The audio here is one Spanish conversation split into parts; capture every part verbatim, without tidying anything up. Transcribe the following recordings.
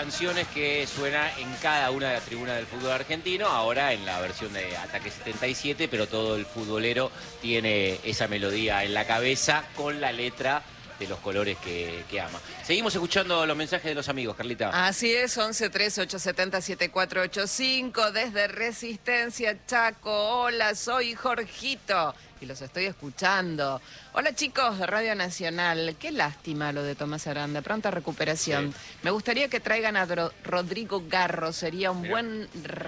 canciones que suena en cada una de las tribunas del fútbol argentino, ahora en la versión de Ataque setenta y siete, pero todo el futbolero tiene esa melodía en la cabeza con la letra de los colores que, que ama. Seguimos escuchando los mensajes de los amigos, Carlita. Así es, once tres ocho siete cero siete cuatro ocho cinco, desde Resistencia, Chaco. Hola, soy Jorgito y los estoy escuchando. Hola chicos de Radio Nacional, qué lástima lo de Tomás Aranda, pronta recuperación. Sí. Me gustaría que traigan a Dro Rodrigo Garro, sería un Mira. buen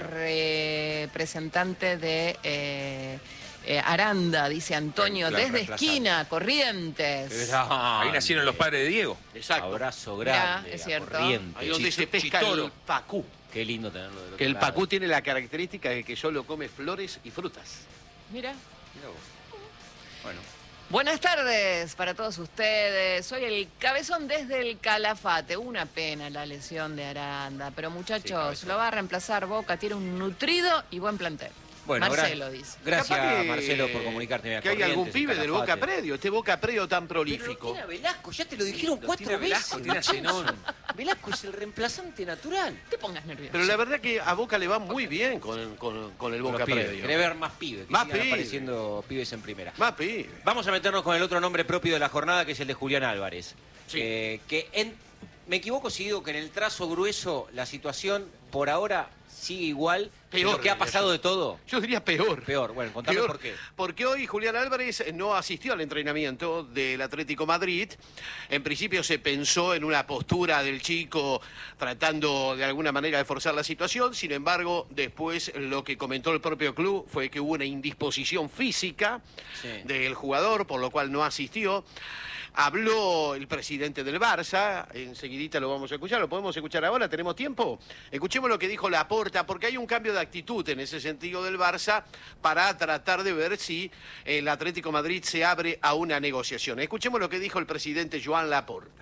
representante de... Eh, Eh, Aranda, dice Antonio, claro, desde esquina, Corrientes. Ahí nacieron los padres de Diego. Exacto. Abrazo grande. Mirá, es cierto. Corrientes. Ahí donde se pesca el pacú. Qué lindo tenerlo del otro Que el lado. pacú tiene la característica de que solo come flores y frutas. Mira. Mira vos. Bueno. Buenas tardes para todos ustedes. Soy el Cabezón desde el Calafate. Una pena la lesión de Aranda, pero muchachos, sí, lo va a reemplazar Boca. Tiene un nutrido y buen plantel. Bueno, Marcelo dice. Gracias, que, Marcelo, por comunicarte. Que hay algún pibe del Boca Predio, este Boca Predio tan prolífico. Pero tiene a Velasco, ya te lo dijeron lo cuatro tiene veces. Velasco, tiene a Zenón. Velasco es el reemplazante natural. Te pongas nervioso. Pero la verdad que a Boca le va muy bien con, con, con el Boca Predio. Querés ver más pibes, que más sigan pibe. apareciendo pibes en primera. Más pibe. Vamos a meternos con el otro nombre propio de la jornada, que es el de Julián Álvarez. Sí. Eh, que en, me equivoco si digo que en el trazo grueso la situación por ahora sigue igual. Peor, lo que ha pasado de todo. Yo diría peor. Peor, bueno, contame peor, por qué. Porque hoy Julián Álvarez no asistió al entrenamiento del Atlético Madrid. En principio se pensó en una postura del chico tratando de alguna manera de forzar la situación. Sin embargo, después lo que comentó el propio club fue que hubo una indisposición física sí. del jugador, por lo cual no asistió. Habló el presidente del Barça, enseguidita lo vamos a escuchar, lo podemos escuchar ahora, ¿tenemos tiempo? Escuchemos lo que dijo Laporta, porque hay un cambio de actitud en ese sentido del Barça para tratar de ver si el Atlético de Madrid se abre a una negociación. Escuchemos lo que dijo el presidente Joan Laporta.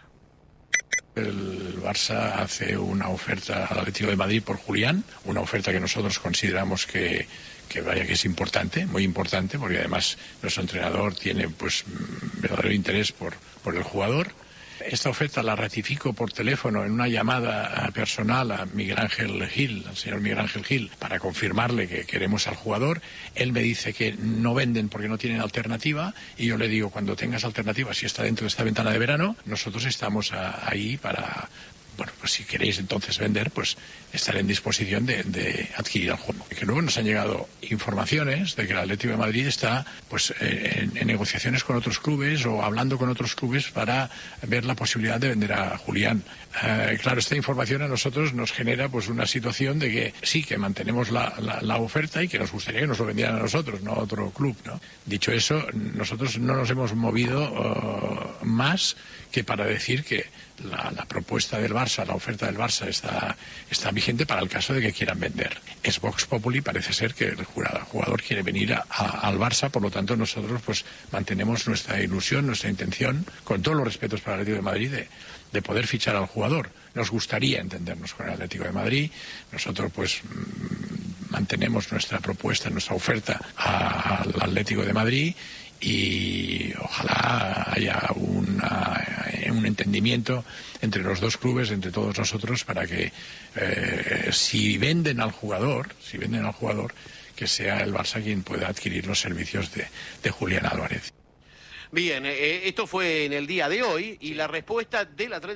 El Barça hace una oferta al Atlético de Madrid por Julián, una oferta que nosotros consideramos que, que vaya que es importante, muy importante, porque además nuestro entrenador tiene pues verdadero interés por, por el jugador. Esta oferta la ratifico por teléfono en una llamada personal a Miguel Ángel Gil, al señor Miguel Ángel Gil, para confirmarle que queremos al jugador. Él me dice que no venden porque no tienen alternativa y yo le digo, cuando tengas alternativa, si está dentro de esta ventana de verano, nosotros estamos a, ahí para... Bueno, pues si queréis entonces vender, pues estaré en disposición de, de adquirir el juego. Que luego nos han llegado informaciones de que el Atlético de Madrid está pues en, en negociaciones con otros clubes o hablando con otros clubes para ver la posibilidad de vender a Julián. Eh, claro, esta información a nosotros nos genera pues una situación de que sí, que mantenemos la, la, la oferta y que nos gustaría que nos lo vendieran a nosotros, no a otro club, ¿no? Dicho eso, nosotros no nos hemos movido uh, más que para decir que la, la propuesta del Barça, la oferta del Barça está, está vigente para el caso de que quieran vender. Es Vox Populi, parece ser que el jugador quiere venir a, a, al Barça, por lo tanto nosotros pues mantenemos nuestra ilusión, nuestra intención, con todos los respetos para el Atlético de Madrid, de, de poder fichar al jugador. Nos gustaría entendernos con el Atlético de Madrid, nosotros pues mantenemos nuestra propuesta, nuestra oferta a, al Atlético de Madrid y ojalá haya una, un entendimiento entre los dos clubes, entre todos nosotros, para que eh, si venden al jugador, si venden al jugador, que sea el Barça quien pueda adquirir los servicios de, de Julián Álvarez. Bien, eh, esto fue en el día de hoy y sí. La respuesta del Atlético